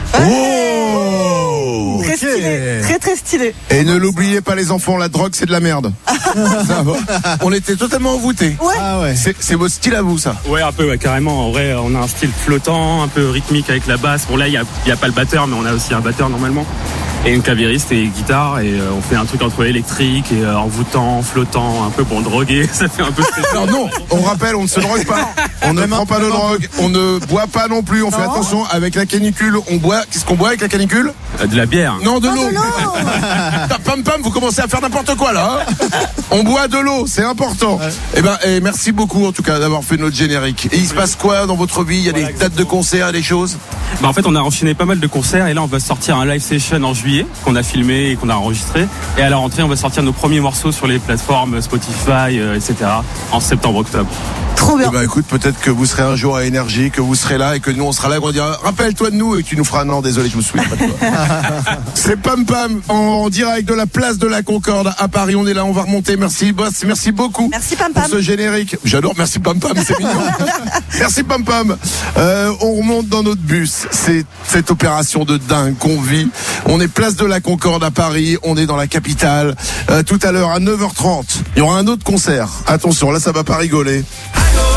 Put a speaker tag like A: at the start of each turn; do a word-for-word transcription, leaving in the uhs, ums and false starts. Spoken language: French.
A: Oh,
B: très
A: okay.
B: stylé, très très stylé.
A: Et ne l'oubliez pas les enfants, la drogue c'est de la merde. Ça va. On était totalement envoûtés.
B: Ouais.
C: Ah ouais.
A: C'est, c'est votre style à vous ça?
D: Ouais, un peu, ouais, carrément. En vrai, on a un style flottant, un peu rythmique avec la basse. Bon, là, il n'y a, y a pas le batteur, mais on a aussi un batteur normalement. Et une clavieriste et une guitare. Et euh, on fait un truc entre électrique et euh, envoûtant, flottant, un peu bon, drogué. Ça fait un peu
A: Non, non, on rappelle, on ne se drogue pas. On ne prend pas de drogue. On ne boit pas non plus. On fait
B: Non.
A: attention avec la canicule. On boit. Qu'est-ce qu'on boit avec la canicule?
D: euh, de la bière.
A: Non, de
B: Oh,
A: l'eau.
B: de l'eau.
A: Pam pam, vous commencez à faire n'importe quoi là. Hein. On boit de l'eau, c'est important. Ouais. Eh ben, et merci beaucoup en tout cas d'avoir fait notre générique. Et il se passe quoi dans votre vie? Il y a
D: Voilà,
A: des dates de concert, des choses?
D: Bah, en fait, on a enchaîné pas mal de concerts et là, on va sortir un live session en juillet qu'on a filmé et qu'on a enregistré. Et à la rentrée, on va sortir nos premiers morceaux sur les plateformes Spotify, euh, et cetera en septembre-octobre.
B: Trop bien.
A: Eh ben, écoute, peut-être que vous serez un jour à Énergie, que vous serez là et que nous on sera là et qu'on dira rappelle-toi de nous et tu nous feras non, désolé, je me souviens pas de toi. C'est Pam Pam en direct de la place de la Concorde à Paris. On est là, on va remonter. Merci boss, merci beaucoup.
B: Merci Pam
A: Pour
B: Pam.
A: ce générique. J'adore, merci Pam Pam, c'est mignon. Merci Pam Pam. Euh, on remonte dans notre bus. C'est cette opération de dingue qu'on vit. On est place de la Concorde à Paris. On est dans la capitale. Euh, tout à l'heure à neuf heures trente, il y aura un autre concert. Attention, là ça va pas rigoler.